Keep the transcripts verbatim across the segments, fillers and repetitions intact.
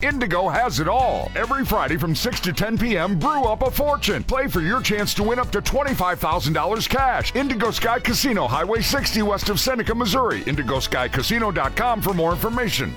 Indigo has it all. Every Friday from six to ten p.m., brew up a fortune. Play for your chance to win up to twenty-five thousand dollars cash. Indigo Sky Casino, Highway sixty west of Seneca, Missouri. indigo sky casino dot com for more information.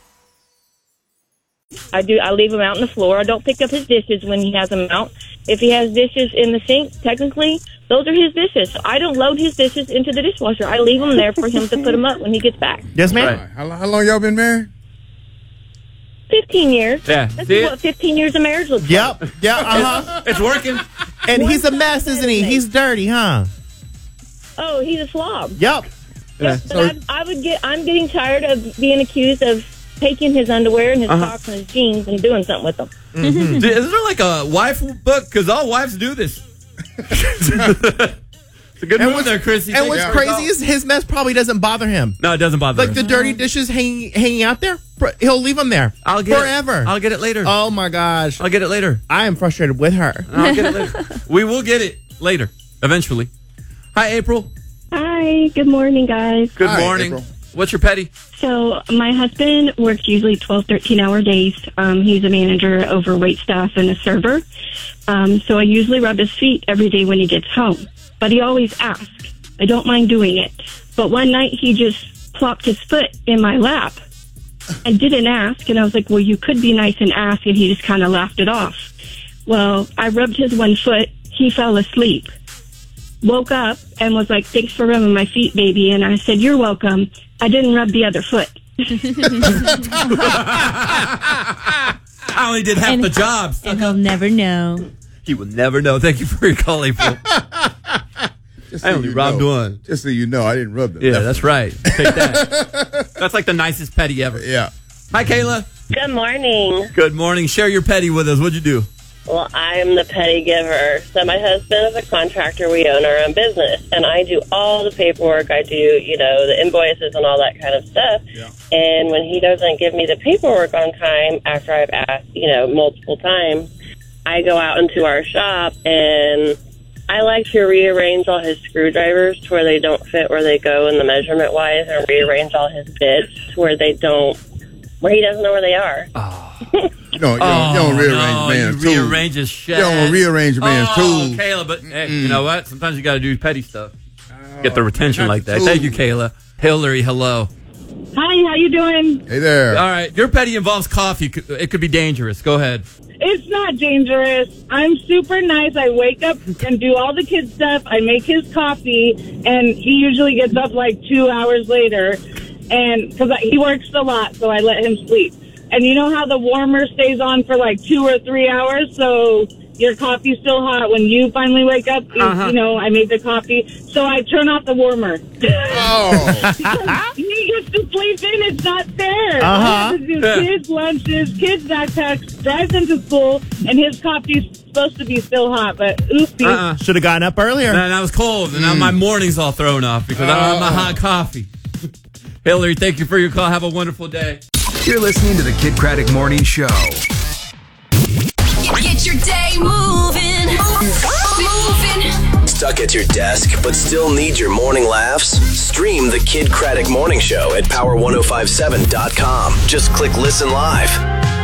I do. I leave them out on the floor. I don't pick up his dishes when he has them out. If he has dishes in the sink, technically, those are his dishes. So I don't load his dishes into the dishwasher. I leave them there for him to put them up when he gets back. Yes, ma'am. Right. How, how long y'all been married? Fifteen years. Yeah. That's See what it? fifteen years of marriage looks Yep. like. Yeah. Uh huh. It's working. And he's a mess, isn't he? He's dirty, huh? Oh, he's a slob. Yep. Yeah. But I, I would get. I'm getting tired of being accused of taking his underwear and his Uh-huh. socks and his jeans and doing something with them. Mm-hmm. Is there like a wife book? Because all wives do this. It's a good And move what's- there, Chris. You And think what's it's crazy all- is his mess probably doesn't bother him. No, it doesn't bother Like him. the dirty dishes hanging hanging out there, pr- he'll leave them there I'll get forever. It. I'll get it later. Oh my gosh, I'll get it later. I am frustrated with her. I'll get it later. We will get it later, eventually. Hi, April. Hi, good morning, guys. Good Hi, morning. April. What's your petty? So my husband works usually twelve, thirteen-hour days. Um, he's a manager over wait staff and a server. Um, so I usually rub his feet every day when he gets home. But he always asks. I don't mind doing it. But one night he just plopped his foot in my lap and didn't ask. And I was like, well, you could be nice and ask. And he just kind of laughed it off. Well, I rubbed his one foot. He fell asleep. Woke up and was like, thanks for rubbing my feet, baby. And I said, you're welcome. I didn't rub the other foot. I only did half And- the job. And he'll never know. He will never know. Thank you for your call, April. Just I so only you robbed know. one. Just so you know, I didn't rub them. Yeah, that's right. Take that. That's like the nicest petty ever. Yeah. Hi, Kayla. Good morning. Good morning. Share your petty with us. What'd you do? Well, I'm the petty giver. So my husband is a contractor. We own our own business. And I do all the paperwork. I do, you know, the invoices and all that kind of stuff. Yeah. And when he doesn't give me the paperwork on time, after I've asked, you know, multiple times, I go out into our shop and I like to rearrange all his screwdrivers to where they don't fit where they go in the measurement wise, and rearrange all his bits to where they don't, where he doesn't know where they are. Oh, You don't, you don't, you don't rearrange no, man's you tools. rearrange his shit. You don't rearrange man's oh, tools. Kayla, but hey, you know what? Sometimes you got to do petty stuff. Get the retention not like that. tools. Thank you, Kayla. Hillary, hello. Hi, how you doing? Hey there. All right, your petty involves coffee. It could be dangerous. Go ahead. It's not dangerous. I'm super nice. I wake up and do all the kids' stuff. I make his coffee, and he usually gets up like two hours later, and because he works a lot, so I let him sleep. And you know how the warmer stays on for like two or three hours, so your coffee's still hot when you finally wake up. Uh-huh. You know, I made the coffee, so I turn off the warmer. Oh. Because he gets to sleep in. It's not fair. Uh-huh. I have to do kids' lunches, kids' backpacks, drives them to school, and his coffee's supposed to be still hot, but oopsie. Uh-uh. Should have gotten up earlier. Man, I was cold, and now my morning's all thrown off because I don't have my hot coffee. Hillary, thank you for your call. Have a wonderful day. You're listening to the Kid Craddock Morning Show. Get your day moving. Moving. Stuck at your desk but still need your morning laughs? Stream the Kid Craddock Morning Show at power ten fifty-seven dot com. Just click listen live.